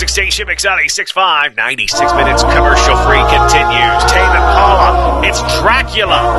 music station, Mixati 6.5, 96 minutes commercial free continues. Tame Impala, it's Dracula.